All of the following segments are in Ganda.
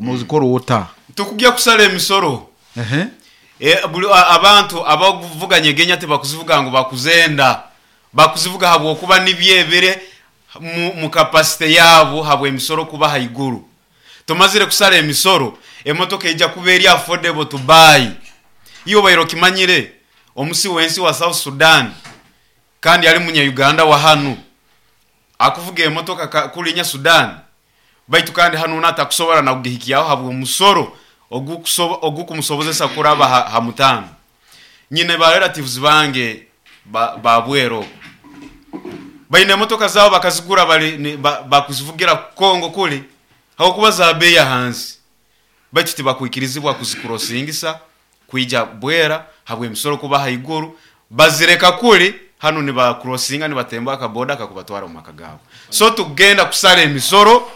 muzikoro ota tukugya kusala emisoro abantu abavuganye genya te bakuzivuga ngo bakuzenda bakuzivuga habo kuba nibyebere mu capacity yabo habo emisoro kuba haiguru tomazire kusala emisoro emotoka ejja kuberi affordable to buy iyo bayiro kimanyire omusi wensi wa South Sudan kandi ali munya Uganda wa hanu akuvuga emotoka kulinya Sudan baitu kandi hanu nata kusobora na kugihikiyaho habo umusoro ogukumusobozesa kuraba hamutano nyine ba relatives bange babwero bayine motoka zabo bakazigura bali bakuzivugira Kongo kuli hawo kubaza beya hansi baitu tibakuikirizibwa kuzikurosingisa kuija bwera habwe emisoro kuba haiguru bazireka kuli hano ni ba crossinga ni batemba akaboda kakubatwara mu makagabo so tugenda kusala emisoro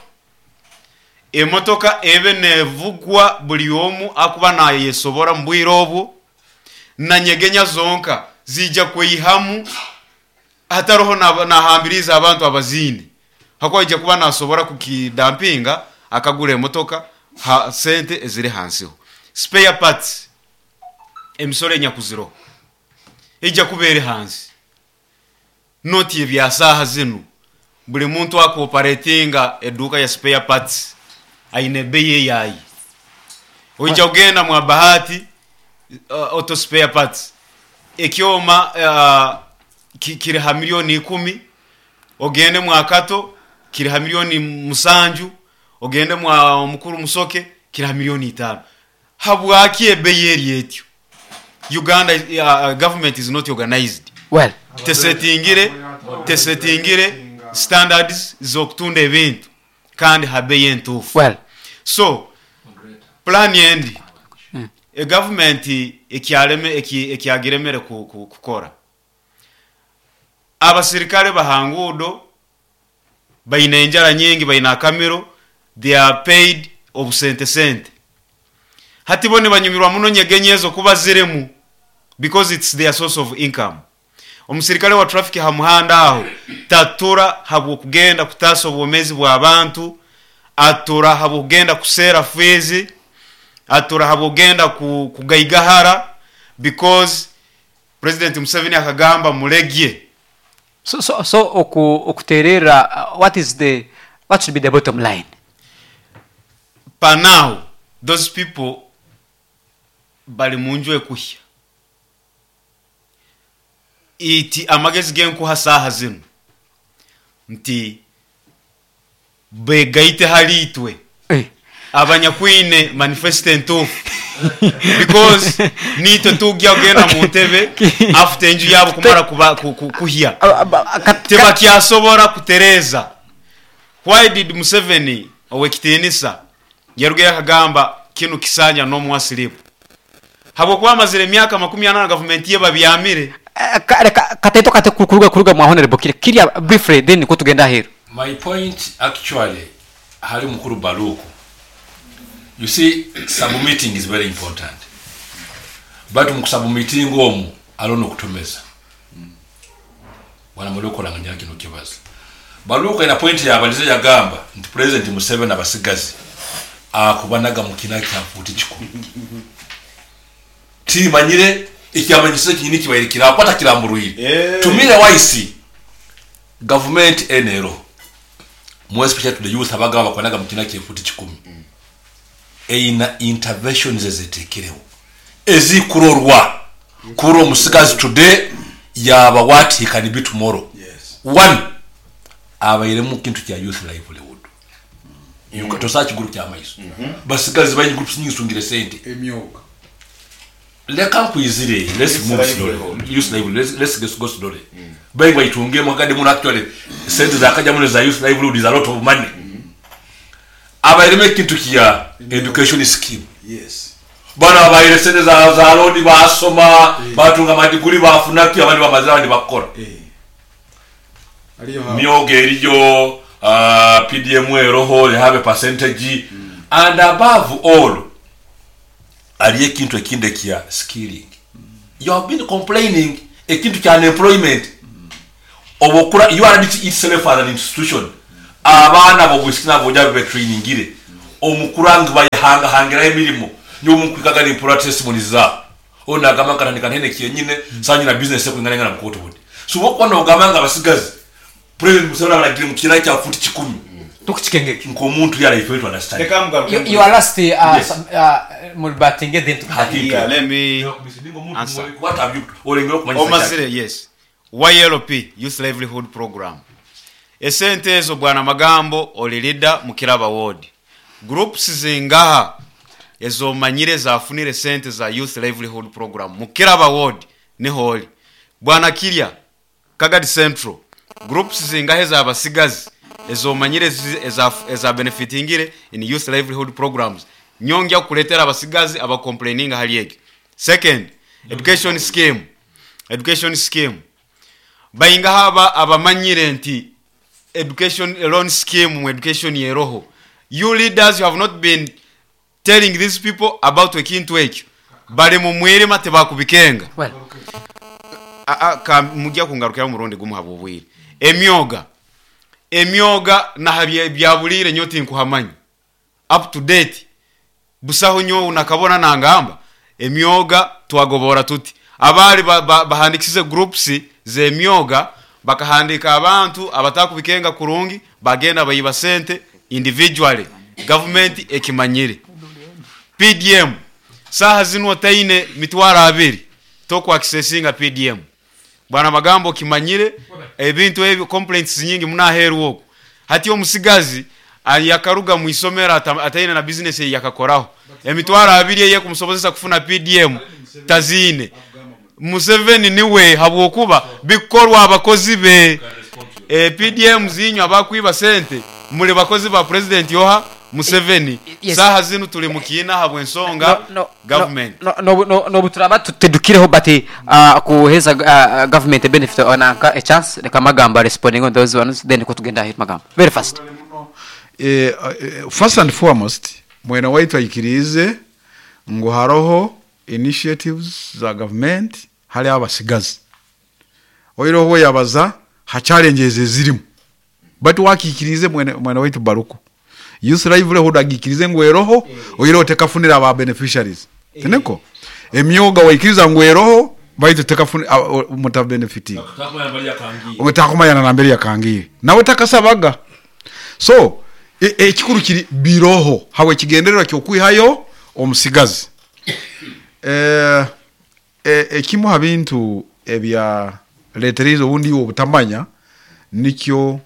emotoka ebe nevugwa buli omu akuba naye yesobora mbwirobo na nyegenya zonka zija kweyihamu hataroho na hambiriza abantu abazini hako ije kuba nasobora kukidampinga akagura emotoka sente ezire hansiho spare parts emisore nyakuziro ija kubere hansi noti ebyasaha zinu buli muntu akoperatinga eduka ya spare parts aine beye yayi oija ugenda mu bahati auto spare parts ekioma kiri ha milioni 10 ogende mu akato kiri ha milioni 7 ogende mu mukuru musoke kiri ha milioni 5 habwaki ebeye ryetyo Uganda government is not organized well tesetingire standards zokutunda ebintu kandi habeye ntufu well so plan yendi a government ekiagiremere kukora abasirikale bahangudo bayina enjara nyingi bayina kamero they are paid of sente hatibone banyumirwa muno nyegenyezo kuba ziremu because it's their source of income omusirikale wa traffic hamuhanda aho tatura habo kugenda kutaso obomezi bwa abantu atura habo kugenda kusera fezi atura habo kugenda kugaigahara because President Museveni akagamba mulegye so okuterera what should be the bottom line pa now those people bali munjwe kuhya iti amagezi genku hasaha zinu nti begaite halitwe abanyakwine manifestant because nito tugya gena muntebe after enju yabo kumara kuhya teba kyasobora kutereza why did Museveni owekitinisa yaruge yakagamba kinu kisanya no mwasilipo habo kwa mazire myaka 80 government ye babyamire kateto kuruga mu honorable kiriya briefly then ko tugenda hero. My point actually hari mukuru Baruku, you see submitting is very important but mukusubmitting omu alono kutomeza wana muloko langanya kino kibazo Baruku ina point ya abalize ya gamba nti President Museveni abasigazi akubanaga mukina kyafuti kikuru ti manyire ikyamanyise kinini kibayirikira apata kiramburuye tumire waisi government enero more especially to the youth abaga bakwanaga mukina kyefuti 10 eina interventions ezetekerewo ezikurorwa kuro musigazi today yaba what he can be tomorrow. One abayire mu kintu kya youth livelihood yuko search group kya maiso basigazi bayi groups nyisungire sente emyoka leka kuizire let's move slowly youth livelihood let's go slowly bayi bayitunge mwakade mu actually sente zakaja mu za youth livelihood is a lot of money abayire mu kintu kya education scheme bana abayire sente za loan basoma batunga madiguri bafunaki abandi bamazaba ndi bakora miogeriyo PDM eroho they have a percentage and above all aliye kintu ekinde kia skilling you have been complaining ekintu kya unemployment obokura you are itself as an institution abana bo busikina boja be training gire omukuranga bayi hangira emirimo nyo omuntu kagala impula testimony za ona agamba kanandika nene kyenyine sanyi na business ekwingana ngana mkoto bodi so wokwana ogamba nga abasigazi president musala balagire mu kira kya futi 10 tukikengeke nko omuntu yala ifetu understand you are last mulbatinge then yeah, let me answer. What have you olengero kumanya Omasire, yes. YLP, Youth Livelihood Program. Esente ezo bwana magambo olilida mukiraba ward. Groups zingaha ezo manyire zafunire sente za Youth Livelihood Program. Mukiraba ward ni holi. Bwana Kiria, Kagadi Central. Groups zingahe za abasigazi ezo manyire eza benefitingire in Youth Livelihood Programs. Nyongya kuletera abasigazi aba complaining haliyege. Second, education scheme. Bayinga haba abamanyire nti education loan scheme mu education yeroho. You leaders, you have not been telling these people about wekintu ekyo. Bale mu mwere mate bakubikenga. well Ka mujya kungarukira mu ronde gumu habo bwire. Emyoga na habye byabulire nyoti nkuhamanyi. Up to date. Busaho nyo unakabona nangamba. Emyoga twagobora tuti. Abali bahandikize groups ze myoga bakahandika abantu abatakubikenga kurungi bagenda bayiba sente individually government ekimanyire PDM saha zino taine mitwara 2 toko accessinga PDM bwana magambo kimanyire ebintu ebyo complaints nyingi munaheru woko hati omusigazi yakaruga mu isomera ataine na business yakakoraho emitwara 2 ye kumusobozesa kufuna PDM tazine Museveni niwe habwokuba bikorwa abakozi be PDM zinyo abakwiba sente muri bakozi ba president yoha Museveni Yes. saha zinu tuli mukina habwensonga government no buturaba tutedukireho bati kuheza government benefit on a chance the kamagamba responding on those ones then ko tugenda hit magamba very fast. First and foremost mwena waitwa ikirize ngo haroho initiatives za government hali abasigazi oyiroho yabaza ha challenges zirimu but wakikirize mwena waitu baruko Youth Livelihood agikirize ngo eroho oyiroho tekafunira aba beneficiaries teneko emyoga waikiriza ngo eroho baitu tekafunira muta benefiting umetakumanya na mbere yakangiye nawe takasabaga so ekikuru kiri biroho hawe kigenderera kyokwihayo omusigazi ekimu bintu ebya leterizo ubundi obutamanya nikyo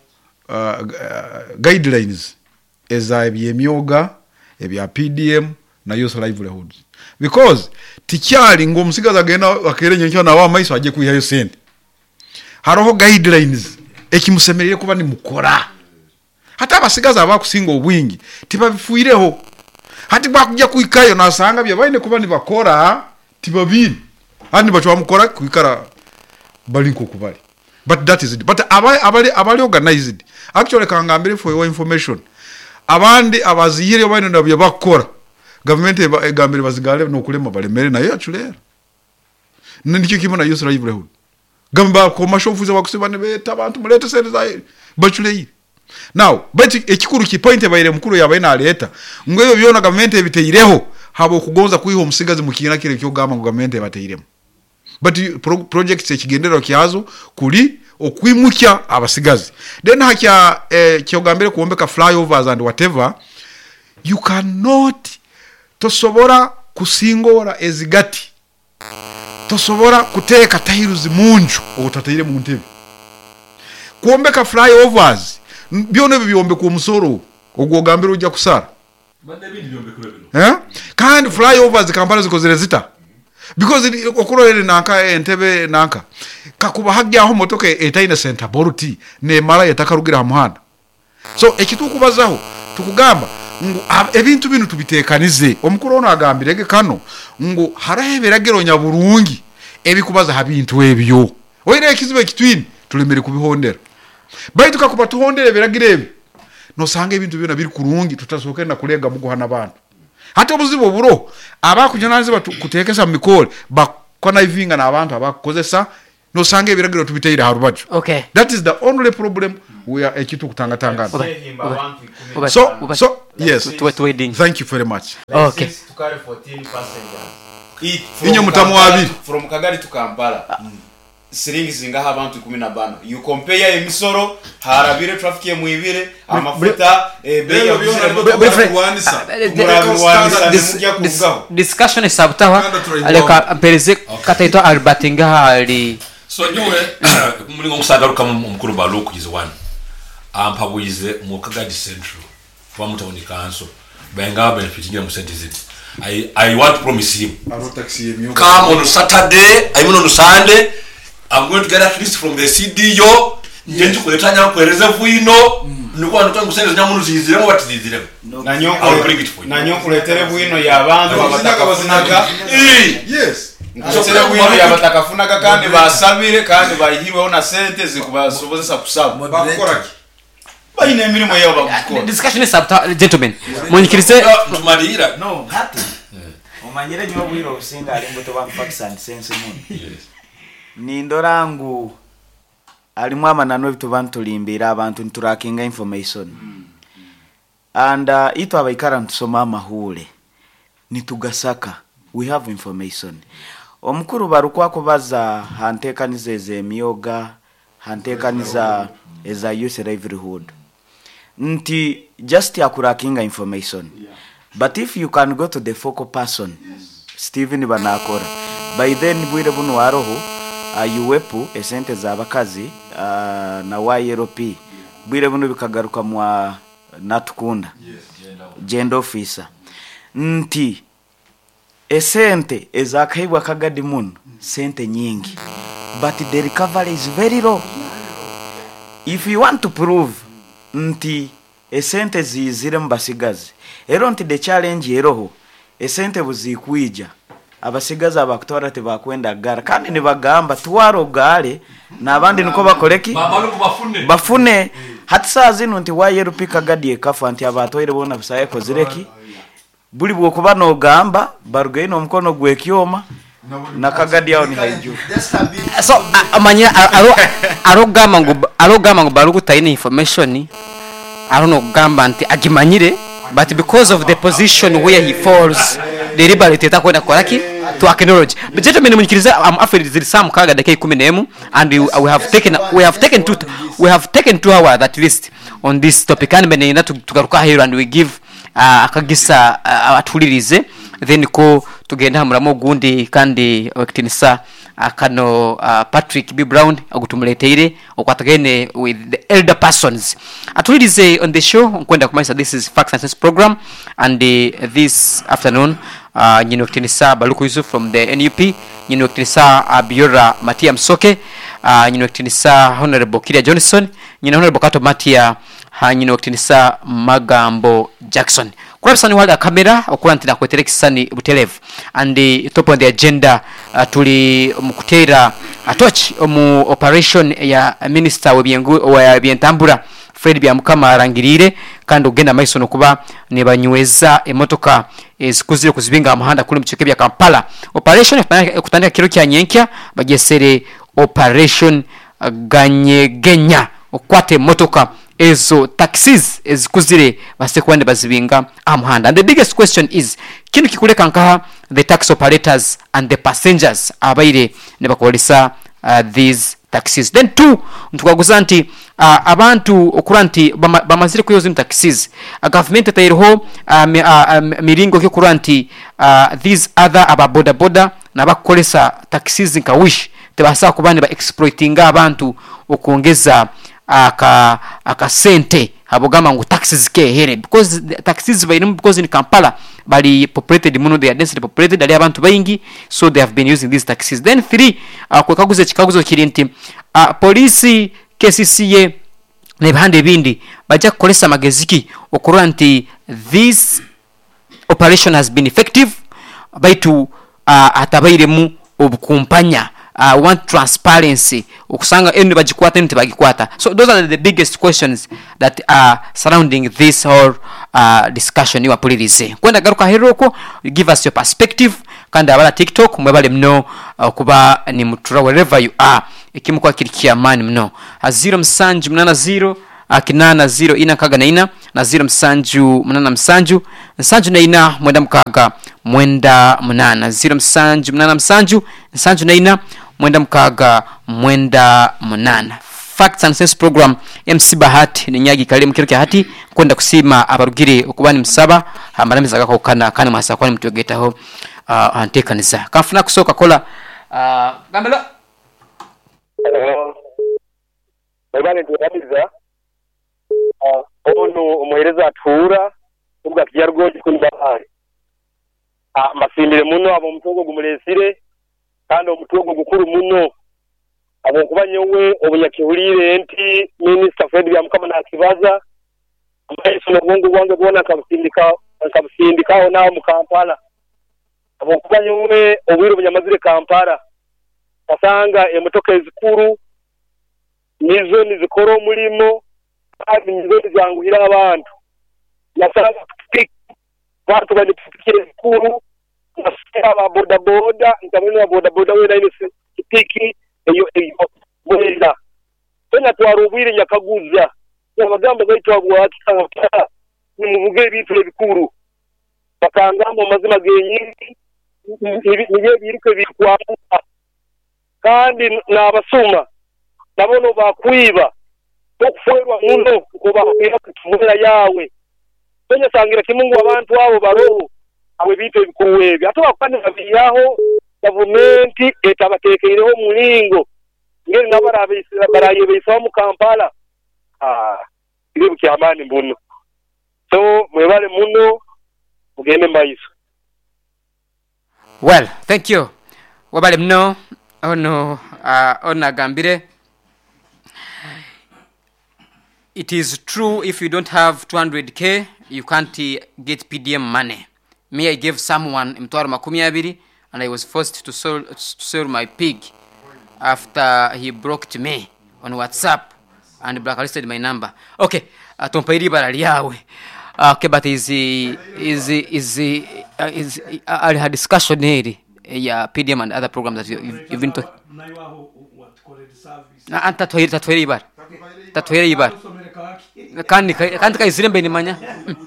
guidelines eza ebyemyoga ebya PDM na Youth Livelihood because tikyali ngo omusigazi agenda akerenye nkyo nawa maiso aje kwihayo sente haroho guidelines ekimusemerere kuba ni mukora hata abasigazi abakusinga obwingi tibabifuireho hati bakujja kuikayo nasanga bya baine kuba ni bakora tibabini hani bachwa mukora kuikara balinko kubali but that is it but abali organized actually kangambire for your information abandi abazihire baine nabyo bakora government egambire bazigale no kulema balemere nayo achulera ndikyo kimona Youth Livelihood gamba commercial fuza bakusibane beta abantu mulete sente za bachulei now but ekikuru ki point bayire mukuru yabaina aleta ngweyo byona government ebiteireho habo kugonza kuiho omusigazi mukina kire kyo gama government ebateiremo but projects ekigendero kyazo kuli okwimukya abasigazi then hakya kyogambere kuombeka flyovers and whatever you cannot tosobora kusingora ezigati tosobora kuteka tahiruzi munju otatayire mu ntebe kuombeka flyovers byone byombe ku musoro ogogambira ujja kusara bande bindi byombe kulebino kandi flyovers kampala zikozere zita because okurorere nanka entebe nanka kakuba hagya aho motoka etaina center boruti ne mara yatakarugira hamuhanda so ekitukubazaho tukugamba ngo ebintu binu tubitekanize omukuru ono agambirege kano ngo haraheberagero nyaburungi ebikubaza habintu ebyo oyire ekizibe kitwini tulemere kubihondera baitu kakuba tuhondere biragirebe no sanga ebintu byona biri kurungi tutasokenda kulega muguhana abantu hata obuzibo buro abakujananize batukutekesa mikole bakona ivinga na abantu abakozesa no sanga ebiragiro tubiteire harubajo Okay. that is the only problem we are ekitu kutangatangana So Yes. to wedding. Thank you very much. Okay. To carry 14 passengers. Inyo mutamu abiri. From Kagari to Kampala. Siringi zingaha abantu 15. You compare emisoro harabire traffic ye muibire amafuta bei ya discussion is abtawa aleka pereze kataitwa albatinga hali so nyowe mulingo musagaruka mukuru baluku is one ampabuize mu Kagadi Central kwa mutawuni kanso benga benefit ngira mu sentence. I want to promise him come on Saturday, I mean on Sunday, I'm going to get at least from the CDO nje kuletanya kueleza vuino niko anataka kusema nyamuntu ziziremo batiziremo nanyo kuletere vuino yabantu abatakafunaga Yes. kuletere vuino yabatakafunaga kandi basabire kandi bayihirweho na sente zikubasobozesa kusaba bakoraki bayine mirimo yabo bakukora. Discussion is abtawa gentlemen munyikirize tumarira no hati omanyire nyo bwiro usinga ali mbuto ba facts and sense mun. Yes. Nindorangu alimu amanano bitu bantulimbira abantu nturakinga information and ito abaikara ntusoma amahule nitugasaka we have information. Omukuru barukwa kubaza hantekanize emyoga hantekaniza eza youth livelihood nti just yakurakinga information but if you can go to the focal person Steven banakora by then bwire bunu waroho yuwepu esente za abakazi na YLP bwire buno bikagaruka mwa natukunda gender officer nti esente ezakaibwa Kagadi muno sente nyingi but the recovery is very low. If you want to prove nti esente zizire mbasigazi ero nti the challenge eroho esente buzikuija abasigaza abakutora tebakwenda gara kandi nibagamba twaro gale nabandi niko bakoleki bafune hatsazi nti YLP Kagadi ekafa nti abatoire bona bisaye kozireki buli bwokuba no gamba barugaye no mkono gwekyoma na Kagadi yao ni haiju. So amanya arogama ngo barugu taine information arono gamba nti agimanyire but because of the position where he falls the liberty takwenda koraki to acknowledge. But gentlemen munyikirize I'm afraid there is some Kagadi dakika 10 and we have taken 2 hours at least on this topic and bene tugaruka here and we give akagisa atulirize then ko tugenda hamuramo gundi kandi wakitinisa akano Patrick B Brown agutumuleteire okwatagene with the elder persons atulirize on the show kwenda kumaliza. This is Facts and Sense program and this afternoon nyino kitinisa Baluku Yusuf from the NUP, nyino kitinisa Biora Matia Msoke, nyino kitinisa Honorable Kiria Johnson, nyino Honorable Kato Matia, nyino kitinisa Magambo Jackson. Kurabisani wala kamera okulanti na kweteleki sani butelevu and top on the agenda tuli mukutera touch mu operation ya minister wa byentambura Fred Byamukama arangirire kandi ugenda maiso no kuba ne banyweza emotoka ezikuzire kuzibinga amahanda kuri mukeke bya Kampala. Operation kutandika kiro kya nyenkya bagesere operation ganyegenya okwate motoka ezo taxis ezikuzire basekwande bazibinga amahanda. And the biggest question is kinu kikuleka nkaha the tax operators and the passengers abaire ne bakolesa these taxis. Then two ntukaguza nti abantu okuranti bamazire kuyoza taxis government tayiriho miringo ke kuranti these other aba boda na bakolesa taxis nkawish tebasa kubane ba exploiting abantu okuongeza aka sente habogama ngo taxes ke here because the taxis because in Kampala bali populated muno, they are densely populated, ali abantu bayingi, so they have been using these taxis. Then three kwekaguze chikaguzo kirinti polisi KCCA nebahande bindi baja kukolesa mageziki okurura nti this operation has been effective baitu atabairemu obukumpanya want transparency okusanga enu bajikwata nti bagikwata. So those are the biggest questions that are surrounding this whole discussion iwa polisi. Kwenda garuka heroko, give us your perspective kanda abala TikTok mwebale mno kuba ni mutura wherever you are ikimukwa kilikia mani mno 0 msanji mnana 0 kinana 0 ina kaga na ina na 0 msanju munana msanju msanju na ina mwenda mkaga mwenda munana 0 msanju munana msanju msanju na ina mwenda mkaga mwenda munana. Facts and Sense program MC Bahati ni nyagi kali mkiruke hati kwenda kusima abarugire ukubani msaba amaramiza gako kana kana masa kwani mtogeta ho antekaniza kafuna kusoka kola gambelo Bwana tuwabiriza ono umuhereza atura ubwa kijargoje kunbahari masindire muno abo mutogo gumuresire kandi omutogo gukuru muno abo kubanyewe obunyakihurire enti Minister Fred byamukama na kibaza amaiso n'obungu bwange bwona kabusindikaho nawo mu Kampala abo kubanyewe obwiro bunyamazire Kampala asanga emotoka ezikuru nizo nizikora umurimo kandi nizo zanguhira abantu nasanga abantu bali pikiri ezikuru nasaba boda boda ntamwe boda boda wena ile piki eyo mweza tena twarubwire nyakaguza abagamba gaitwa bwaki kanga nimuvuge bitu ebikuru bakangamba mazina genyingi niye biruke bikwamuka kandi nabasuma nabono bakwiba okufwerwa muno kuba kwira kutuvura yawe tenya sangira kimungu abantu abo baroho abo bitu ebikuru ebi ato bakwane babiyaho gavumenti etabatekereho mulingo ngeri nabarabisira baraye beisa mu Kampala iri kyamani mbuno so mwebale muno mugende maiso. Well, thank you wabale mno ono ona gambire. It is true, if you don't have 200k you can't get PDM money. Me, I gave someone mtwaro 12 and I was forced to sell my pig after he broke me on WhatsApp and blacklisted my number. Okay, tompairi barali yawe. Okay, but is a discussion here ya PDM and other programs that you've been talking. Na anta tohiri bar. Tatohiri bar. Kandi kaizire mbe nimanya.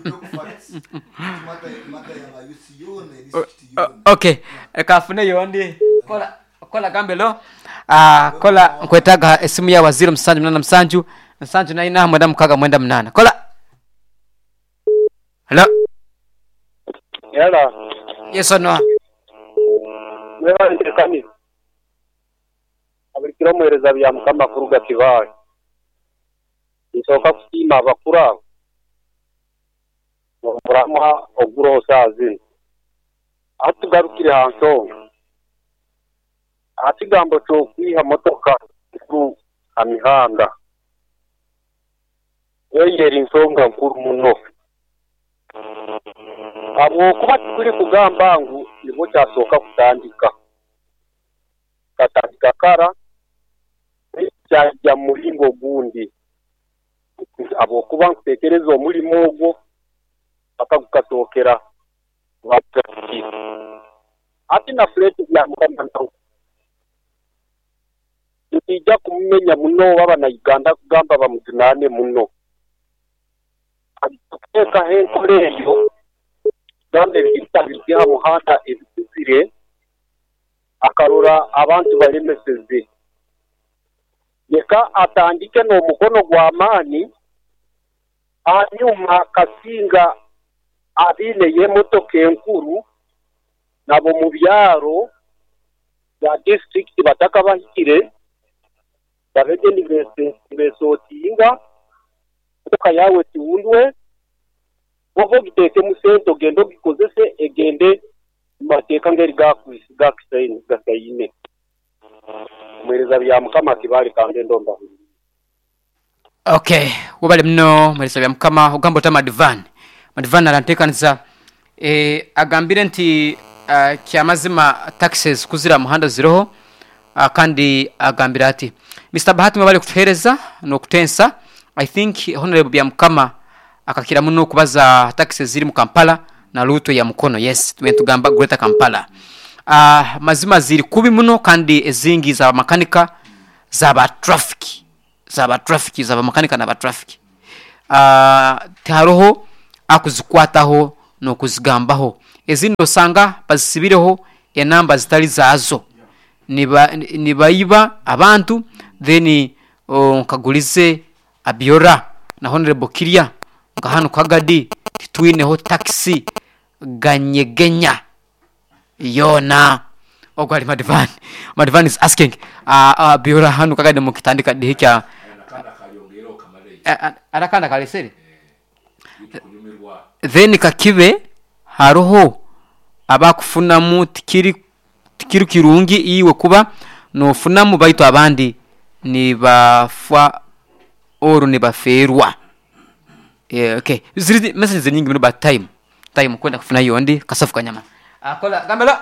Okay, kafune yondi kola gambelo kola nkwetaga esimu ya waziri msanju na ina mwenda mkaga mwenda mnana kola. Hello. Yala. Yes or no? Mwewa ndekani. Abirikira muhereza byamukama kuruga kibaye. Isoka kusima abakura. Murama oguro sazi. Atugarukire hanso. Atigambo cyo kwiha motoka ku amihanda. Yeyeri nsonga nkuru muno. Abo kuba turi kugamba ngo nibo cyasoka kutandika. Katandika kara cyajya muri ngo gundi. Abo kuba ntekerezo muri mogo akagukatokera bakati. Ati na flete ya mukamba. Ijya kumenya muno wabana Uganda kugamba bamutunane muno. Ateka henkoreyo dande bitabirya muhanda ebizire akarura abantu baremeseze yeka atandike no mukono gwa mani anyuma kasinga abine yemotoke nkuru nabo mu byaro ya district bataka bahikire babege ni besotinga uka yawe tiundwe wovo giteke musento gendo gikozese egende mateka ngeri gakisayine mwereza byamukama kibali kandi ndomba. Okay, wabale mno mwereza byamukama ugambo ta Madvan arantekanza agambire nti kyamazima taxes kuzira muhanda ziroho kandi agambira ati Mr. Bahati mwabale kutuhereza no kutensa. I think honorable byamukama akakira muno kubaza taxes ziri mu Kampala na luto ya mukono. Yes, tugamba Greater Kampala. Mazima ziri kubi muno kandi ezingi za makanika za ba traffic za makanika na ba traffic tiharoho akuzikwataho n'okuzigambaho ezindi osanga bazisibireho enamba zitali zaazo nibayiba abantu then nkagulize abiora na honorable Kiria nga hano kagadi titwineho taxi ganyegenya yona ogwali Madvan is asking abiora hano kagadi mukitandika dihikya arakanda kalesere then kakibe haroho abakufunamu tikiri kirungi iwe kuba nofunamu baitu abandi nibafwa oru nibaferwa. Okay, ziri message nyingi mino ba time kwenda kufuna yondi kasafu kanyama akola gambela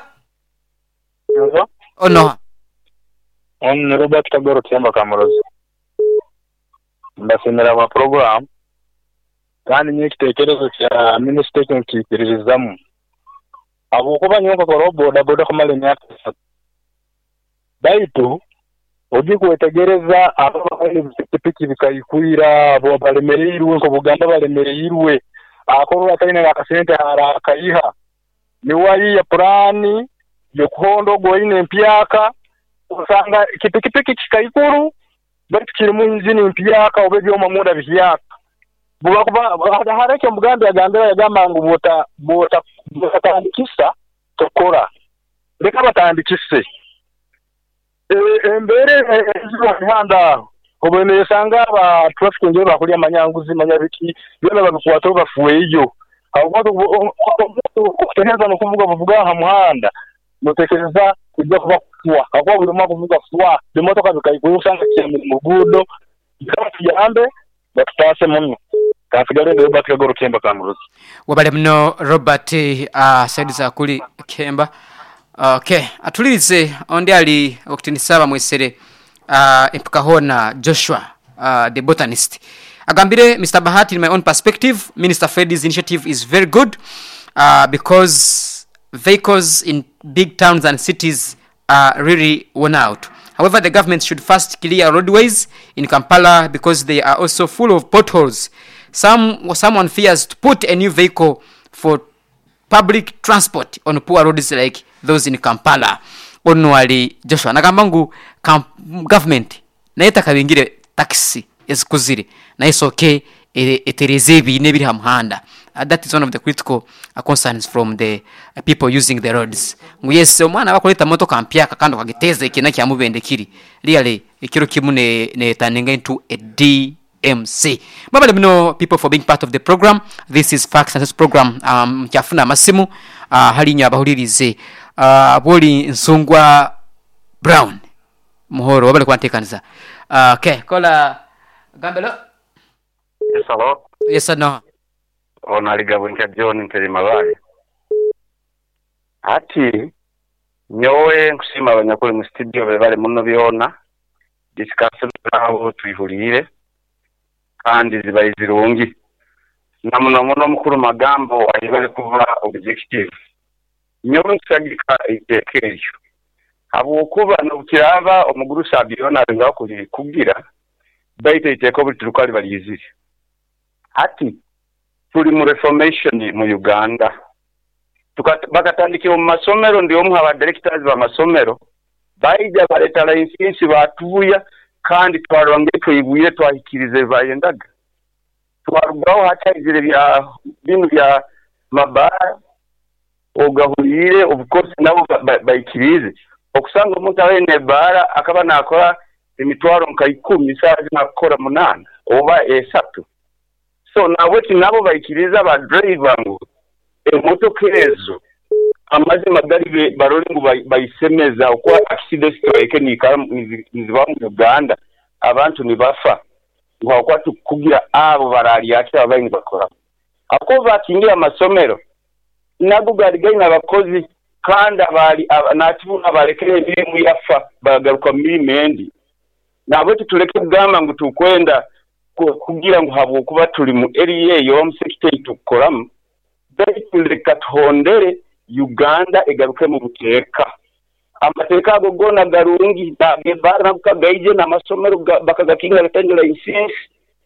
no on Robert Kagoro Temba Kamurozi ndasemera wa program kandi nyekitekerezo kya minister cy'ikirizamu abo kuba nyonka ko boda kumala emyaka 3 baitu ogi kwetegereza abali bisipiki bikayikwira abo balemereirwe ko Buganda balemereirwe akoro atayina akasente harakayiha ni wayi ya plani yo kuhondo goine mpyaka usanga kipikipiki kikayikuru bati kiri mu injini mpyaka obebyo mamuda bihiyaka buba hareke Buganda yagambira yagamba ngo bota batandikisa tokora reka batandikise embere ezo handa obone sanga ba traffic nje bakuli amanyanguzi manyabiki yona bakukwata bafuwe iyo abo kuteneza no kuvuga hamuhanda mutekereza kujya kuba kuwa akwa buri mwaka kuvuga kuwa bimotoka bikayikurushanga mu gudo yambe batase munno kafigale ndo Robert Kagoro Kemba Kamurozi wabale mno Robert saidi za kuli Kemba. Okay, atulirize ondi ali okutisaba mwesere empukahona Joshua the botanist agambire Mr. Bahati, in my own perspective Minister Freddy's initiative is very good because vehicles in big towns and cities are really worn out. However, the government should first clear roadways in Kampala because they are also full of potholes. Someone fears to put a new vehicle for public transport on poor roads like those in Kampala. Onwali Joshua nagambangu government naeta kabingire taxi ezikuzire na isoke eterezebi nebiri hamuhanda. That is one of the critical concerns from the people using the roads. Yes, omwana bakoleta motoka mpyaka kando kagiteze ikina kya mubendekiri really ikiro kimune ne turning into a DMC. Mabale mno people for being part of the program. This is Facts and This program kyafuna masimu halinya abahulirize boli nsungwa Brown muhoro wabale kwantekanza. Okay, kola gambelo. Yes, hello. Yes or no? Onaligabunja John Nterimabale ati nyowe nkusima abanyakuri mu studio bebale muno byona discussion aho twihurire kandi zibaye zirungi namuno mukuru magambo ayibale kuva objective nyowe nsagika itekerejo abo kuba no kiraba omuguru sabiona nga kuri kugira baite iteko biturukali baliyizire ati tuli mu reformation mu Uganda bakatandikira mu masomero ndiyo mwa directors ba masomero baija baleta license batuya kandi twaronge twibuye twahikirize bayendaga twarugaho hatayizire bya bintu bya mabara ogahurire of course nabo bayikirize okusanga umuntu awene bara akaba nakora imitwaro nka 10 saje nakora 8 oba 3 so nawe tinabo bayikiriza ba driver ngo emotokerezo amaze magari barori ngo bayisemeza uko accident strike niziba mu Uganda abantu nibafa ngo kwa tukugira abo barari yake abaye bakora ako bakingira amasomero nagugarigaye nabakozi kandi abali natibuna barekere bimwe yafa bagaruka mimendi nabo tutuleke kugamba ngo tukwenda kugira ngo habo kuba turi mu area yo sector tukoramu bekuleka tuhondere Uganda egaruke mu buteka amateka gogona garungi bageba nakagaije na masomero bakagakinga gatengera license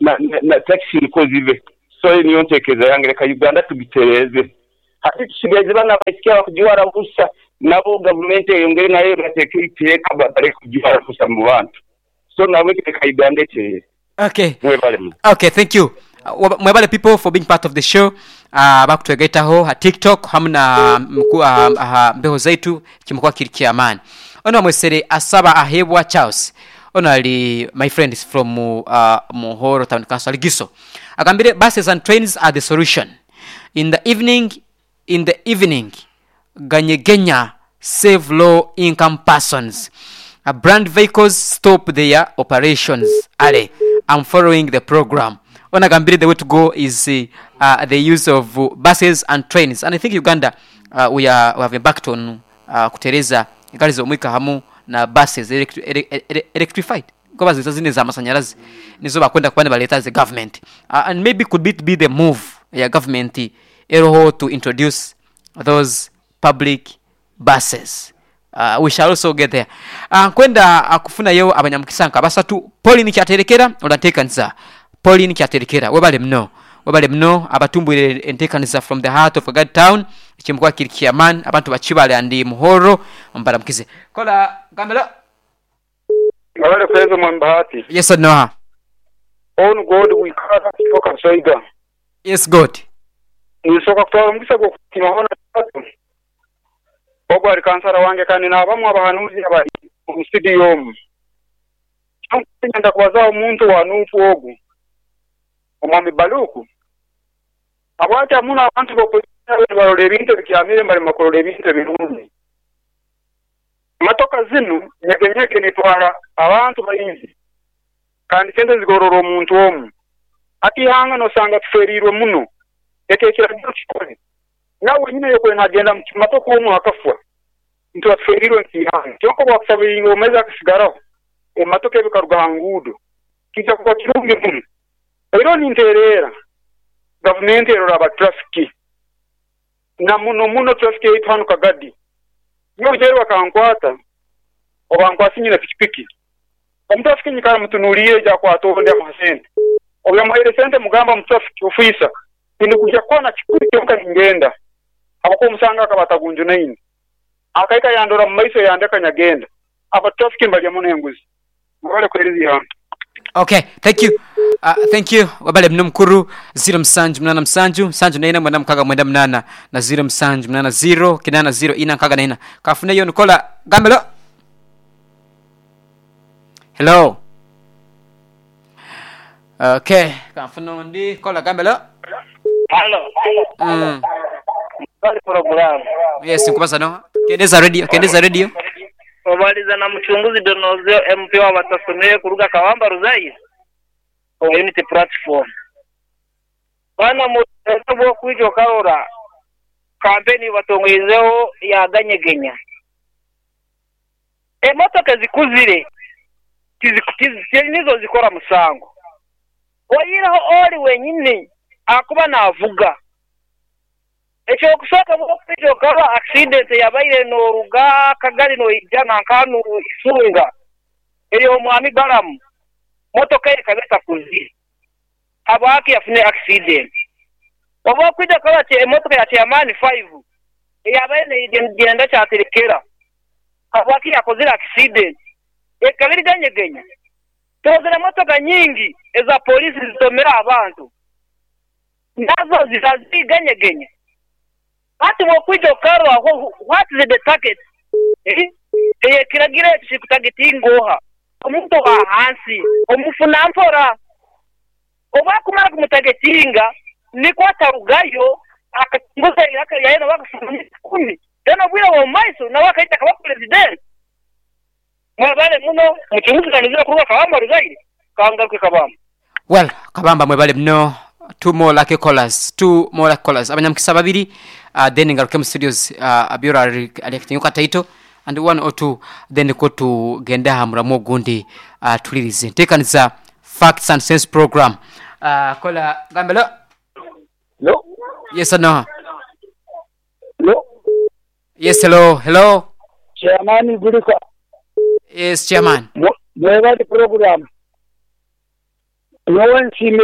na taxi niko zive so niyo ntekeza yange reka Uganda tubitereze hati tusigaje bana basikia bakujwara busa nabo government yongere nayo rateke iteka bare kujwara busa mu bantu so nawe reka Uganda teye. Okay, thank you. Mwebale people for being part of the show. Bakutwegeta ho ha TikTok hamna mbeho zaitu kimukwa kirikia amani. Ono mwesere asaba ahebwa Charles. Ono ali my friend is from Muhoro Town Council Giso. Akambire buses and trains are the solution. In the evening Ganyegenya save low income persons. Brand vehicles stop their operations. Ale, I'm following the program. Onagambire the way to go is the use of buses and trains. And I think Uganda we have embarked on kutereza gari zo mwika hamu na buses electrified. Kwa bazi zine za masanyarazi nizo bakwenda kubane baleta the government. And maybe could be the move ya government eroho to introduce those public buses. We shall also get there. Kwenda kufuna yo abanyamukisanka basatu Pauline kyaterekera odatekanza Pauline kyaterekera webale mno abatumbwire entekanza from the heart of God town kimukwa kirikiaman abantu bachibale andi Muhoro mbaramukize kola gamela Wale kweza mwambahati. Yes or no? On God we can't focus saiga. Yes God. Nisoka kutoa mugisa go kimahona tatu. Ogo ari kansara wange kandi nabamwe abahanuzi abari mu studio. Cyangwa kubaza umuntu wanufu ogu. Omwami Baluku. Abwata muna abantu barole bintu bikyamire bali makorole bintu birungi. Matoka zinu nyegenyege nitwara abantu bayinzi. Kandi sente zigororo omuntu omu. Ati hanga no sanga tuferirwe muno. Ekekera kikole. Nawe nyine yoko nagenda mu matoka omu akafwa. Ntu tuferirwe nkihanga. Cyoko bakusabira omeza kusigaraho. Matoka ebikaruga ngudo. Kijja kuba kirungi muno. Ero ninterera. Government ero aba traffic. Na muno traffic yitwanu kagadi. Yo jero bakankwata. Obankwasi nyina pikipiki. Omutraffic nyikara mutunuriye ja kwatonde amasente. Obyamuhere sente mugamba mutraffic officer. Indi kujya kona kikuri cyonka ngenda. Abako musanga akabatagunju nine. Akaika yandora mu maiso yandaka nyagenda. Aba traffic mbali yamuno yenguzi. Mwale kwerizi hano. Okay, thank you. Wabale mnumkuru 0787 sanju na ina mwana mkaga mwenda mnana na 0787 mnana 0 kinana 0 ina kaga na ina. Kafune yo Nicola Gambelo. Hello. Okay, kafune ndi Nicola Gambelo. Hello. Bali program. Yes, nkubasa no. Kendeza radio. Obaliza na mchunguzi Donozio MP wa batasomeye kuruga Kawamba Ruzayi. Unity platform. Bana mu kwijo karora kampeni batongwezeho ya Ganyegenya. Motoka zikuzire nizo zikora musango. Wayiraho oli wenyine akuba navuga. Echo kusaka mu kwijo karo accident yabaire no ruga kagari no ijana kanu isunga. Eriyo mwami baramu. Motoka ikabeta kuzi. Abaki yafune accident. Obo kwida kala che motoka ya Tiamani 5. Yabaye igenda cyaterekera. Abaki yakozira accident. Ekabiri Ganyegenya. Tozera motoka nyingi eza polisi zitomera abantu. Nazo zizaziganyegenya. Ati mo kwida kala what is the target? Kiragira kishikutageti ngoha. Omuntu wa hansi omufuna mpora obakumara kumutagetinga niko atarugayo akatunguza iraka yaena bakufuna 10 tena bwira wa maiso na wakaita kaba president mwebale muno muchunguzi kanizira kuruga Kawamba Ruzayi kangaruke Kabamba. Well, Kabamba mwebale mno two more like callers abanyamkisa babiri then ngaruke mu studios abira aliyekinyuka title and one or two then go to genda hamuramo gundi tulirize tekaniza facts and sense program kola Gambelo. No. Yes or no? No. Yes, hello. Chairman Gurika. Yes, chairman. Mwebali program. nyowe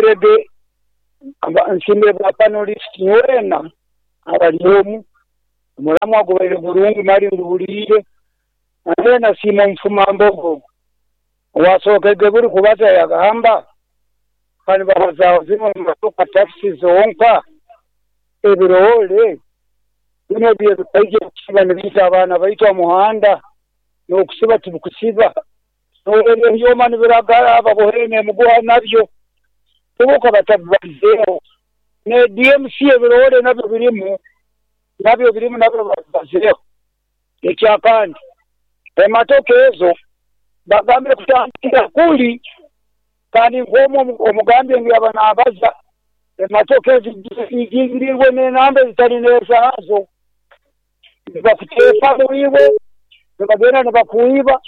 nsimire bwa panelist nywena abaliomu omulamu agobaire bulungi mali ndubulire ate nasima omufuma mbogo wasookege buli kubata yagamba kani bahozaawo zino matoka takisi zonka ebiroole bino bye bikaije okusiba ne biyita abaana bayitwa muhanda n'okusiba tibukusiba n'olebya ebyoma ne biragala ababohene emuguha nabyo tubuka batabalizeewo ne DMC ebiroole nabyo birimu nabyo bazeewo ekyakandi ematoka ezo bagambye kutandikira kuli kandi nk'omu omugambye ngu yaba n'abaza ematoka ezo zigingirirwe n'enamba ezitalina ezaazo nibakuteeka muliibwe nibagenda nibakuyiba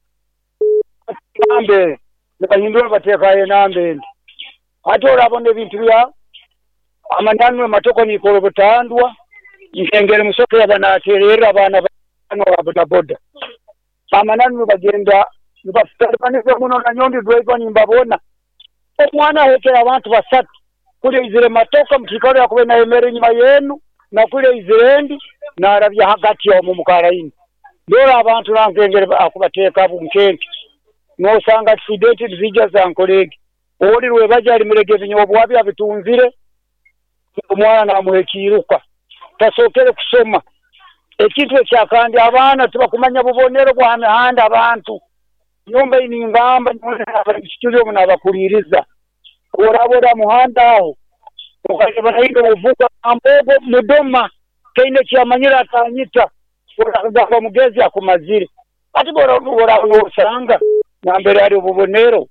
nambe nibahindura nibateekayo enamba endi ate olabona ebintu bya amanyanwe ematoka nikola obutandwa nkengere musoke yaba n'ateerera abaana bano abodaboda amanyanwe bagenda nibafutalibanisa muno nanyondi driver nimbabona omwana aheekera abantu basatu kule izire matoka mukikalo yakube nayemera enyuma yenu nakule izire endi narabya hagati omwo mukalaini ndora abantu nankengere akubateeka bunkenke nosanga accident zijja zankolege oli lwebaja alimirege ebinyobwa byabitunzire omwana namuhekiruka tasookere kusoma ekintu ekyakandi abaana tibakumanya bubonero bwa mihanda abantu nyumba iningamba studio munabakuliriza orabora muhanda aho ukajaba nayindo uvuga ambogo mudoma kaine kyamanyira atanyita oragamba mugezi akumazire ati bora usanga nambere ari ububonero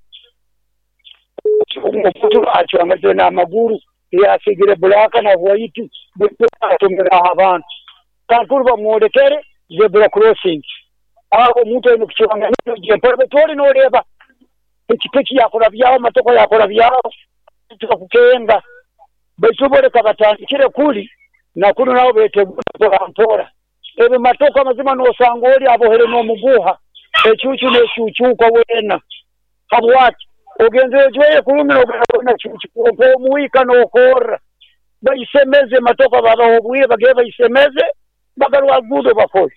umufutu acwangaje na amaguru yasigire bulaka na white butumira abantu kankuru bamwolekere zebra crossing aho muntu eno kichwanga nje mpore tori no leba ekipeki yakola byawo matoko yakola byawo tukakukenga betubole kabatandikire kuli na kuno nawo betegura mpora ebe matoko mazima no sangoli abohere no muguha echuchu ne chuchu kwa wena habwati ogenze joye kulumira obona chuchu ko muika no kora bayisemeze matoko baba obuye bageba isemeze bagalwa gudo bakoi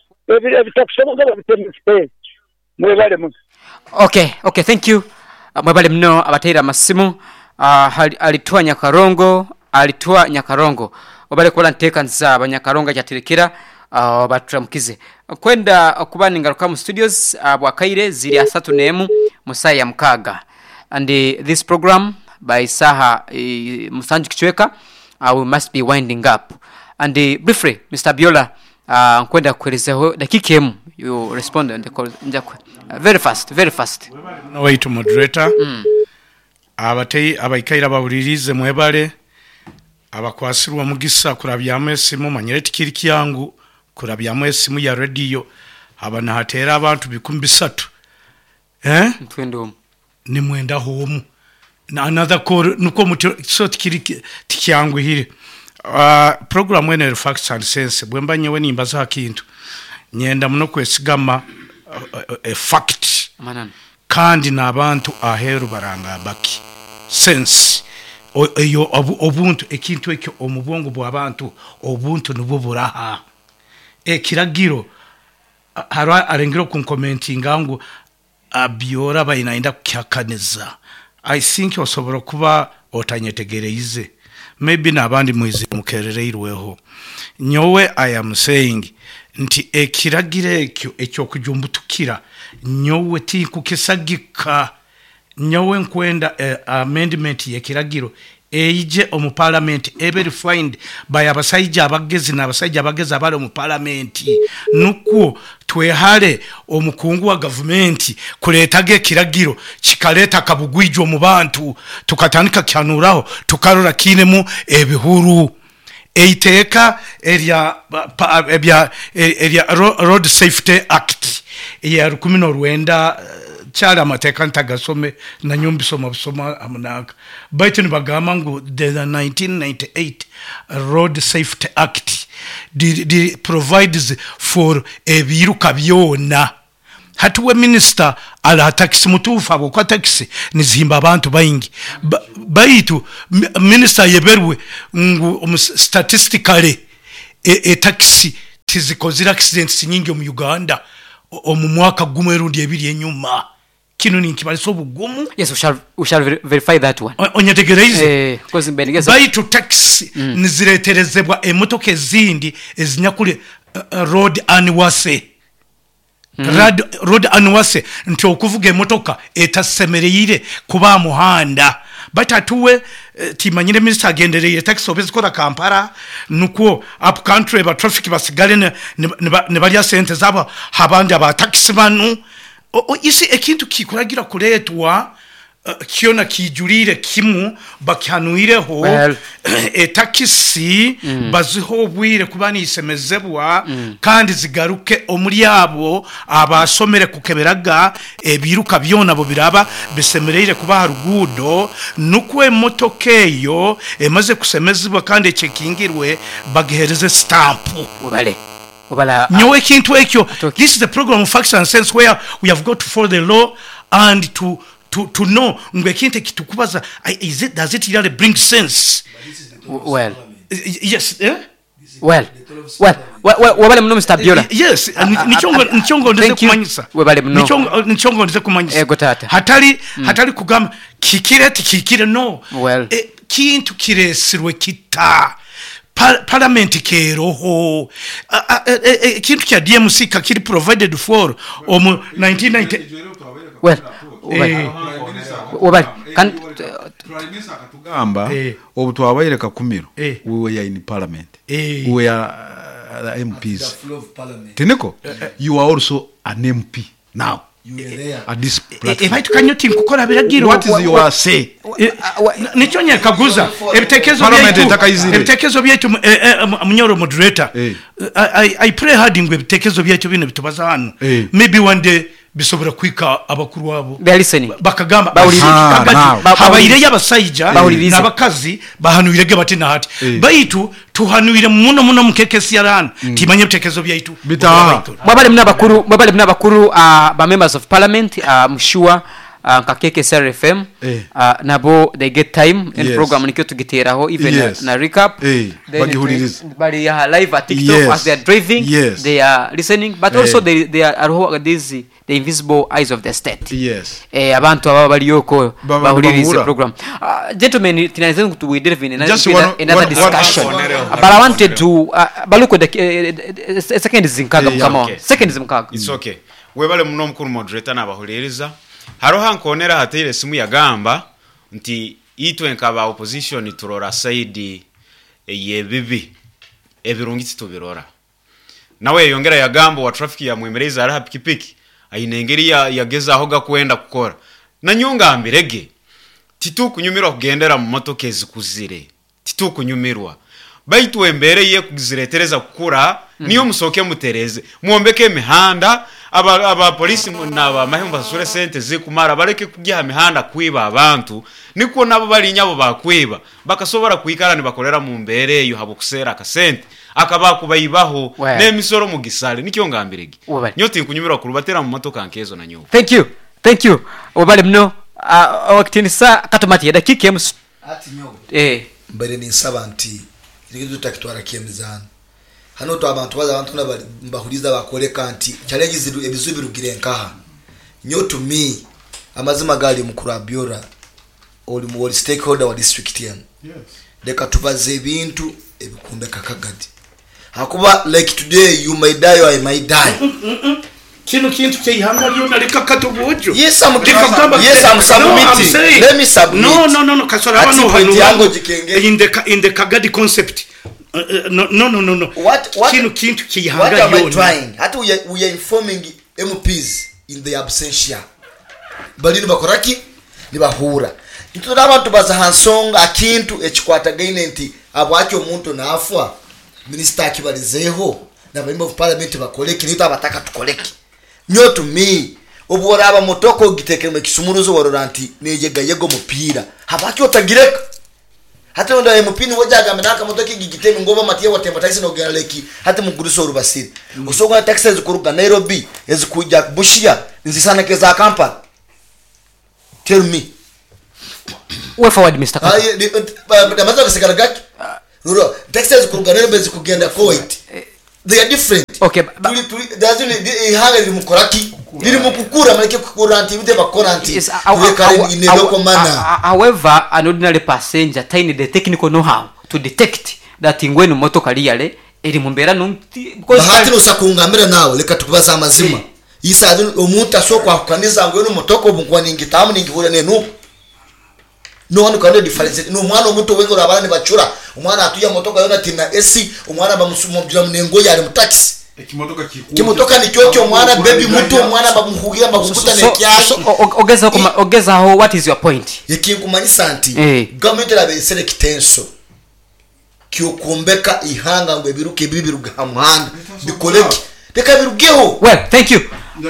Okay, thank you. Mwebale mno abateira masimu alitoa Nyakarongo obale kola nteka nza abanyakaronga kyaterekera baturamukize kwenda okubana ingaruka mu studios bwakaire ziri asatu nemu musaya ya mkaga and this program by Saha Musanju Kichweka we must be winding up and briefly Mr. Biola nkwenda kuelezeho dakika emu you respond and njakwe very fast no way to moderator abatei abaikaira bawulirize mwebale abakwasirwa mugisa kurabyamu esimu manyereti kiriki yangu kurabyamu esimu ya radio abana hatera abantu 13 twendo ni mwenda homu na another call nuko muti so tikiriki tikyangu hiri program wene facts and sense bwemba nyewe nimbaza hakintu nyenda muno kwesigama a fact manana kandi nabantu aheru baranga baki sense eyo obuntu ekintu ekyo omubongo bw'abantu obuntu nububuraha kiragiro harwa arengiro ku commenting angu abiora bayinainda kukyakaniza I think osobora kuba otanyetegereize maybe nabandi mwizi mukerereirweho nyowe I am saying nti ekiragire ekyo kujumbutukira nyowe ti kukisagika nyowe nkwenda amendment yekiragiro eije omu parliament every find by abasajja abagezi n'abasajja abagezi abali mu parliament nuko twehale omukungu wa government kuletage kiragiro kikaleta kabugwijo mu bantu tukatandika kyanuraho tukarora kinemu ebihuru eiteka area road safety act ya 19 cyari amateka ntagasome na nyumbisoma busoma amunaka baitu nibagama ngo the 1998 road safety act provides for ebiruka byona hatuwe minister ala taxi mutufu abo kwa taxi nizimba abantu baingi baitu minister yeberwe ngu statistically taxi tizikozira accidents nyingi mu Uganda mu mwaka gumwe rundi ebiri enyuma kino ni nkibaliso bugumu. Yes, we shall verify that one. Onyetegereze because benigeza baitu taxi nizireterezebwa emotoka ezindi ezinyakule road anwase road anwase nti okuvuga emotoka etasemereyire kuba muhanda batatuwe timanyire minister agendereye taxi obezi kola Kampala nuko up country ba traffic basigale ne bali sente zabo habandi aba taxi banu isi ekintu kikuragira kuletwa kiona kijulire kimu bakyanuireho etakisi baziho bwire kubani isemezebwa kandi zigaruke omuri abo abasomere kukeberaga ebiruka byona bo biraba bisemerere kuba harugudo nukwe motokeyo emaze kusemezebwa kandi chekingirwe bagihereze stamp ubala nyowe kintu ekyo. This is the program of Facts and Sense where we have got to follow the law and to know ngwe kinte kitukubaza does it really bring sense? Well yes wabale mno Mr. Biola. Yes, nichongo ndize kumanyisa wabale mno nichongo ndize kumanyisa ego tata hatali kugamba kikire no kintu kiresirwe kita parliament keroho kintu kya DMC kakiri provided for 1990 wabali kan tugamba obutwabayire kakumiro we were in parliament we were MPs tiniko you are also an MP now at this platform. If I can you think kukora biragiro what is your say nichonya kaguza ebitekezo byetu mnyoro moderator I pray hard ngwe ebitekezo byetu bino bitubaza hano maybe one day bisobora kwika abakuru wabo they are listening bakagamba habayire y'abasayija n'abakazi bahanuirege bati na hati baitu tuhanuire muno mukekesi yarana timanye ebitekezo byetu bitaha babale mnabakuru ba members of parliament mshua kakeke SRFM nabo they get time in program nikyo tugiteraho even na recap bali live at TikTok as they are driving they are listening but also they are the invisible eyes of the state. Abantu aba bali yoko bahulirize program. Gentlemen, tinaweza to delve in another discussion. But I wanted to baluko the second is nkaga come on. Second is nkaga. It's okay. Webale muno mukuru moderator nabahuliriza. Haroha nkonera hatire simu ya gamba nti itwe nkaba opposition turora side yebibi ebirungitsi tubirora. Nawe yongera ya gambo wa traffic ya mwemereza ara pikipiki ayinengeri yageza aho gakwenda gukora na nyunga mbirege titu kunyumirwa kugendera mu motoke zikuzire titu kunyumirwa baitu embereye kuziretereza kukura niyo musoke mutereze muombeke mihanda aba polisi n'aba mahemba sure sente zikumara bareke kujya mihanda kwiba abantu niko nabo bali nyabo bakwiba bakasobora kuikarani bakolera mu mbere yo habukusera akasente akaba kubayibaho n'emisoro mu gisale nikyo ngambirege nyoti kunyumira kurubatera mu motoka nkezo na nyo. Thank you obale mno wakitinisa katomati dakika ati nyo mbere ni sabanti irigizo takitwara kiyemizana hano to abantu baza abantu mbahuriza bakore kanti challenges ebizubirugire nkaha nyo to me amazima gali mukuru abiora oli mu stakeholder wa district yan deka tubaze ibintu ebikumbe kakagadi hakuba like today you may die or I may die kintu cyihanga ryo nareka katubujo yes I'm submitting let me submit no kasora abantu in the kagadi concept no what kintu cyihanga ryo what am I trying hata we are informing MPs in the absentia balini bakoraki nibahura ntunda abantu baza hansonga akintu ekikwata gainenti abwacyo umuntu nafwa minister akibalizeho na member of parliament bakoleki nito abataka tukoleki nyo to me obora aba motoko gitekeme kisumuruzo wororanti nejega yego mupira habaki otagireka hata ndo MP ni wajaga amenaka moto kigitemi ngoma matia watemba taxi no gana leki hata muguruso urubasiri usonga taxi zikuruga Nairobi ezikuja Bushia nzisana keza Kampala. Tell me we forward Mr. Kaka maza kasekana gaki ruro taxi zikuruga Nairobi zikugenda Kuwait they are different. Okay, there's only ihanga limukoraki lirimukukura make kukura anti bide bakora anti however an ordinary passenger tiny the technical know how to detect that ingwenu motoka liyale eri mumbera nunti because bahati no sakungamira nawe leka tukubaza amazima isa omuntu asokwa kukaniza ngwenu motoko bungwa ningi tamu ningi hura nenu no one can difference no mwana omuntu wengo rabana bachura umwana atuya motoka yona tina AC umwana bamusumubira munengo yari mutaxi kimotoka ni cyocho mwana baby muto mwana bamuhugira bakukuta nekyasho ogeza ho what is your point yekinkumanyisa anti government labe selectenso kyokumbeka ihanga ngwe biruke bibiruga hamwana bikoleki beka birugeho well thank you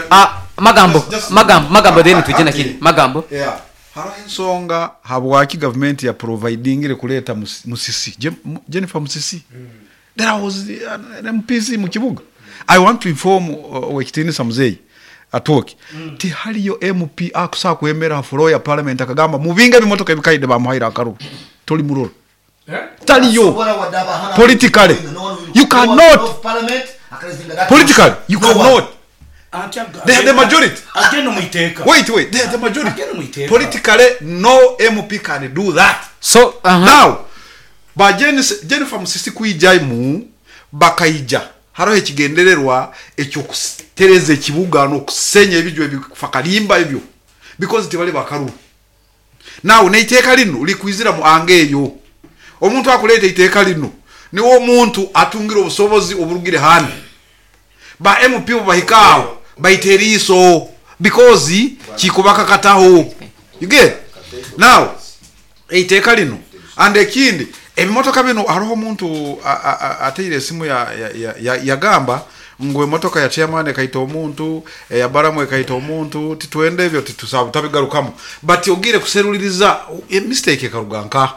magambo then tujena kini magambo haro ensonga habwaki government ya providing ile kuleta musisi Jennifer Musisi there was an MPC mu kibuga. I want to inform Wekitini Samzei atoki ti haliyo MP akusa kwemera floor ya parliament akagamba mubinga bimotoka ebikaide bamuhaira akaru toli muroro taliyo politically you cannot politically you cannot they are the majority again muiteka wait they are the majority politically no MP can do that so now ba Jennifer Musisi kuijaimu bakaija haro ekigendererwa ekyo kutereza ekibuga no kusenya ebijwe bifakalimba ebyo because tibali bakaru now neiteka lino likuizira mu angeyo omuntu akuleta iteka lino niwo omuntu atungira obusobozi oburugire hane ba MP bahikawo baiteriso because kikubaka kataho you get now iteka lino and ekindi emotoka bino hariho omuntu atire simu ya gamba ngwe motoka ya chairman kaita omuntu ya baramu kaita omuntu titwende byo titusaba tabigarukamo but ogire kuseruliriza mistake karuganka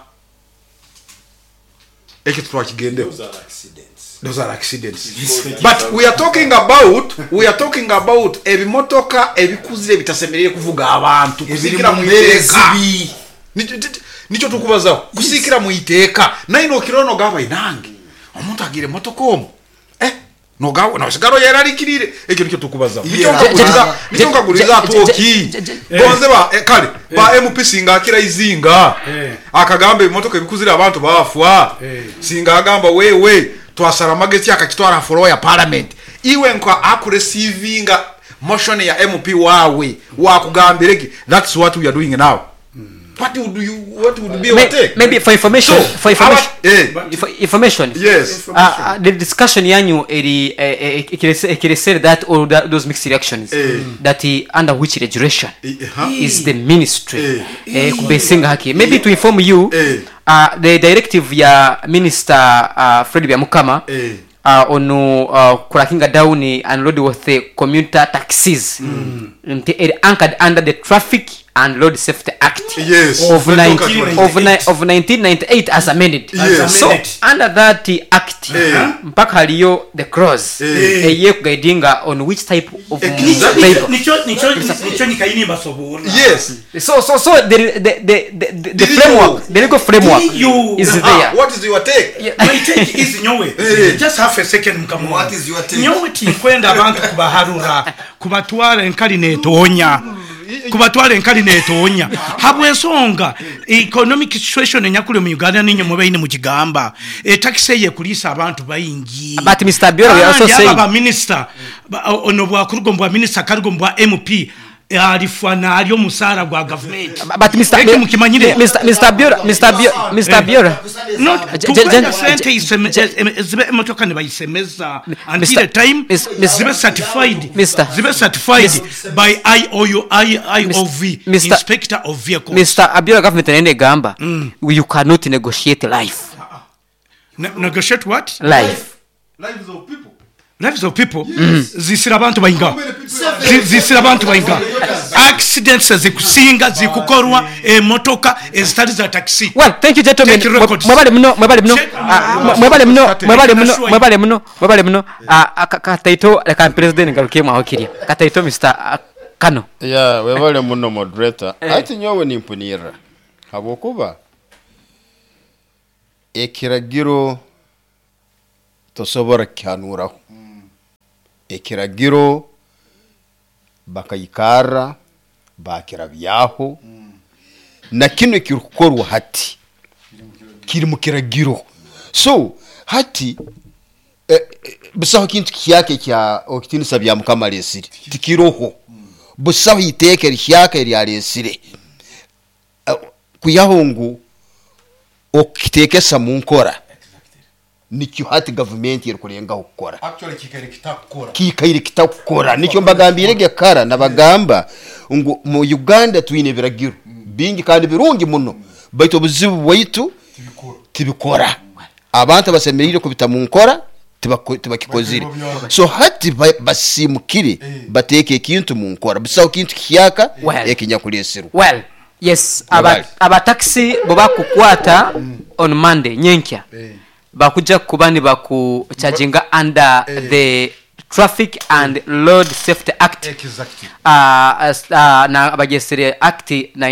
eke twakigende those are accidents but we are talking about ebimotoka ebikuzire bitasemereye kuvuga abantu kuzikira mu iteka nicho tukubaza kusikira mu iteka naino kirono gaba inange omuntu agire motokomo no gawo na sigaro yararikirire ekyo nicho tukubaza nicho ngaguriza atoki bonze ba kale ba MP singa akira izinga akagambe imotoka ibikuzira abantu bafwa singa agamba wewe twasara mageti akakitwara floor ya parliament iwe nko akurecevinga motion ya MP wawe wakugambireki that's what we are doing now. What would be our take? Maybe for information, information. Yes. The discussion yanyu said that or those mixed reactions that under which regulation is the ministry kubesinga haki. Maybe to inform you, the directive ya Minister Fred Byamukama on cracking down and load with the commuter taxis anchored under the Traffic and Road Safety Act of 1998 as amended. Yes. So under that act mpaka haliyo the clause eye kugaidinga on which type of labor. Nicho nikaini basobona. Yes. So the framework, the legal framework is there. What is your take? My take is nyowe. Just half a second mkamu. What is your take? Nyowe tikwenda abantu kubaharura kubatwara enkali netonya. Kubatwara enkali netonya habwensonga economic situation enyakule mu Uganda ninyo mubaine mu kigamba taxi ye kulisa abantu bayingi but Mr. Biora we also say aba minister ono bwa kurugo mbwa minister karugo mbwa MP alifana aliyo musara gwa government but Mr. Biora not sente motoka ne bayisemeza until the time zibe certified by IOV inspector of vehicles. Mr. Biora government ene gamba you cannot negotiate life. Negotiate what? Lives of people zisira abantu bayinga accidents zikusinga zikukorwa emotoka ezitali za taxi. Well, thank you gentlemen. Mwebale mno kataito leka president ngarukie mwahokiria kataito Mr. Kano. Yeah, webale muno moderator. Ati nyowe nimpunira habokuba ekiragiro tosobora kyanuraho ekiragiro bakayikara bakirabyaho na kino kirukorwa hati kiri mu kiragiro so hati busaho kintu kiyake kya okitinisa bya mukamalesire tikiroho busaho iteke ryake ryalesire kuyahongu okitekesa mu nkora nicyo hati government yerikurenga gukora actually kikaire kitakukora nicyo mbagambire gekara nabagamba ngo mu Uganda twine biragiro bingi kandi birungi muno baito buzibu bwaitu tibikora abantu basemerire kubita mu nkora tibakikozire so hati basimukire bateke ikintu mu nkora bisaho kintu kiyaka ekinyakulesero. Well, yes, aba taxi boba kukwata on Monday nyenkya bakuja kubani baku charginga under the Traffic and Road Safety Act. Exactly. Na bagesere Act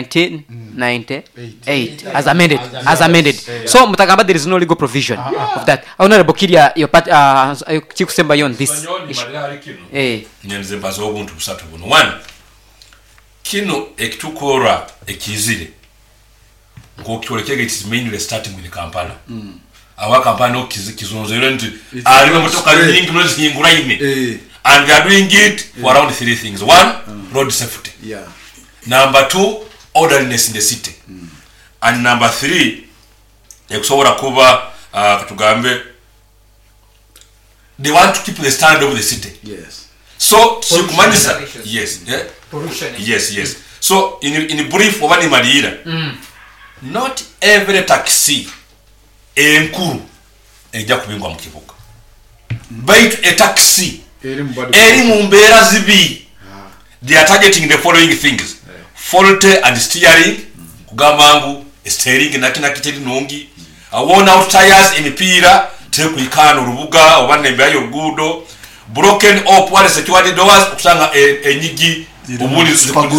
1998 as amended. So mutagamba there is no legal provision of that. Honorable Kiria your part chikusemba yon this. Nyenze mbazo obuntu busatu buno. One, kino ekitukora ekizire ngokitolekege it is mainly starting with Kampala. Our company kizonzero nti alimo motoka nyingi mno zinyingura ine and we are doing it for around three things. One, road safety. Number two, orderliness in the city. And number three, ekusobora kuba katugambe they want to keep the standard of the city. So sikumanyisa yes. So in brief obani malira not every taxi enkuru ejja kubingwa mu kibuga bait a taxi eri mu mbeera zibi they are targeting the following things faulty and steering kugamangu steering nakina kiteri nongi worn out tires emipiira tekuikana urubuga obane mbeayo rugudo broken up wale security doors kusanga enyigi ubuli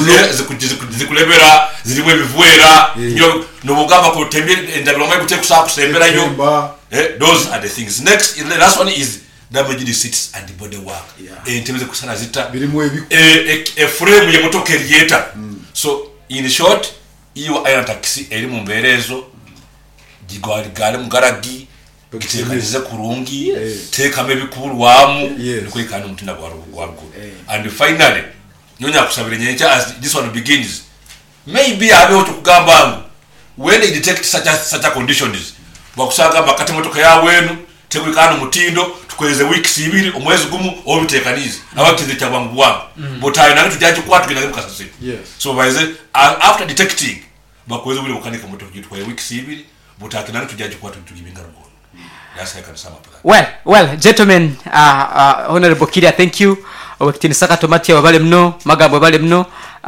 zikulebera zirimwe bivuera nyo nobugamba ko tembere endabiroma gute kusembera yo those are the things. Next, the last one is damage the seats and the body work entebeze kusana zita birimwe a frame ya motoka elieta. So in short iyo iron taxi eri mu mberezo gigwari mugaragi gitekanize kurungi tekame bikuru wamu nikwikana mutinda gwarugwargo. And finally nyonya kusabire nyencha as this one begins maybe abeho tukugamba when they detect such a conditions bakusanga bakati motoka ya wenu tekwikana mutindo tukweze weeks ibiri omwezi gumu obitekanize abakize cyabwangu bwangu botayo nanga tujyaje kwatu kinaga mukasase. So baize after detecting bakweze buri bukanika motoka gitwaye weeks ibiri botakina nanga tujyaje kwatu tugibinga rugo. That's how I can sum up that. Well gentlemen, Honorable Kiria, thank you. Wakitini saka tomati ya wabale mno magambo wabale mno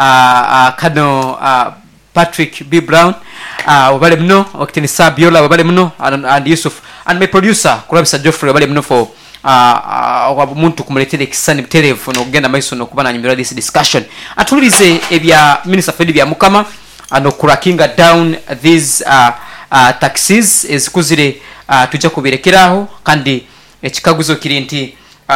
Kano Patrick B. Brown wabale mno wakitini saa Biola wabale mno and Yusuf and my producer Kurabisa Joffrey wabale mno for muntu kumuletele kisani mterefu no kugenda maiso no kubana nyimira this discussion atulize ebya Minister Fedi bya Mukama no kurakinga down these taxis ezikuzire tujja kubirekeraho kandi ekikaguzo kiri nti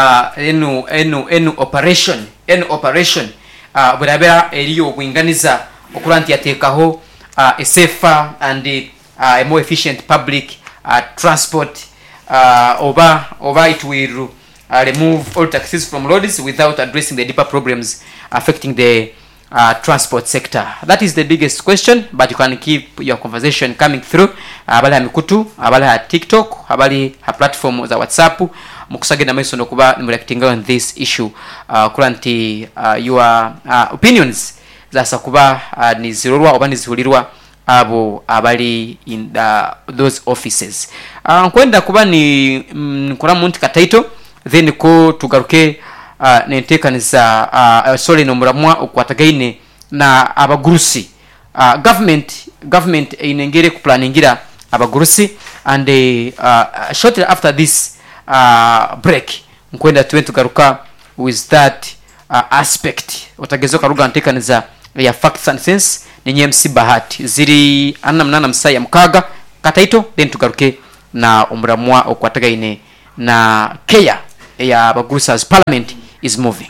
enu operation burabera eriyo obwinganiza okulanti yatekaho a safer and a more efficient public transport over it will remove all taxis from roads without addressing the deeper problems affecting the transport sector. That is the biggest question, but you can keep your conversation coming through. Abali Mikutu, abali TikTok, abali platform za WhatsApp. Mukusage na maiso nokuba nimulakitinga on this issue. Kuranti your opinions za sakuba ni zirurwa obani zihulirwa abo abali in those offices. Kwenda kuba ni nkora muntu kataito then ko tugaruke nentekaniza sorry no muramwa okwatagaine na abagurusi government inengere kuplaningira abagurusi and shortly after this break nkwenda tuwe tugaruka with that aspect utagezo karuga ntekaniza ya facts and sense ni MC Bahati ziri anamnana msaya mkaga kataito then tugaruke na umuramwa okwataga ine na Kenya ya Bagusas Parliament is moving.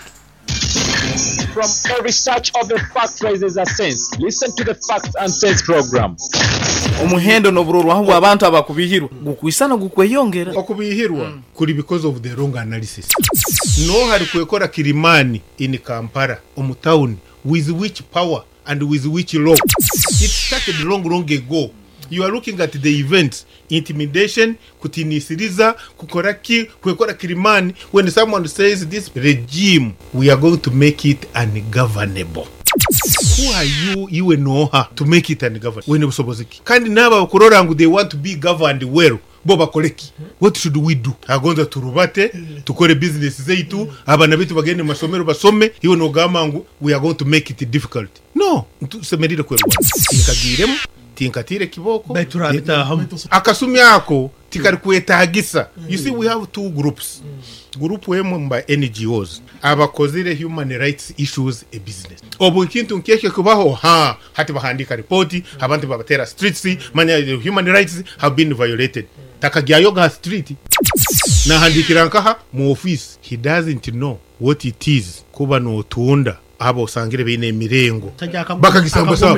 From every search of the fact raises a sense. Listen to the Facts and Sense program. Umuhendo nobururwa aho abantu abakubihirwa gukwisana gukweyongera okubihirwa kuri because of the wrong analysis. No hari kwekora Kilimani in Kampala town with which power and with which law. It started long ago. You are looking at the events, intimidation, kutinisiriza, kukoraki, kwekora Kilimani. When someone says this regime, we are going to make it ungovernable. Who are you and Noha to make it ungovernable? When Soboziki. Kandi naba kurorangu they want to be governed well. Boba koleki. What should we do? Agonza turubate, tukore business zeitu, abana bitu bagende masomero basome, hiyo no gamangu, we are going to make it difficult. No, semerire kwe Rwanda. Tikagiremo, tinkatire kiboko. Akasumi yako tikari kwetagisa. You see we have two groups. Group wemo by NGOs. Abakozire human rights issues a business. Obu kintu nkeke kubaho hati bahandika report, abantu babatera streets, manya human rights have been violated. Takagyayoga street na handikirankaha mu office. He doesn't know what it is kuba no tunda abo sangire bine mirengo bakagisamba sawa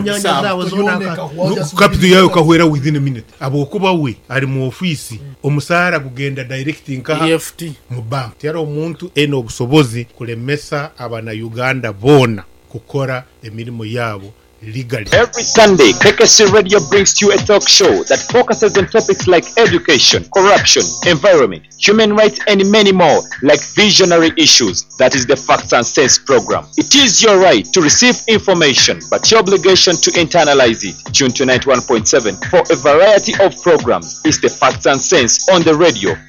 capital yayo kahwera within a minute abo kuba we ari mu office omusara kugenda directing ka EFT mu bank yaro umuntu eno obusobozi kulemesa abana Uganda bona kukora emirimo yabo legally. Every Sunday, KKC Radio brings you a talk show that focuses on topics like education, corruption, environment, human rights, and many more, like visionary issues. That is the Facts and Sense program. It is your right to receive information, but your obligation to internalize it. Tune to 91.7 for a variety of programs. It's the Facts and Sense on the radio.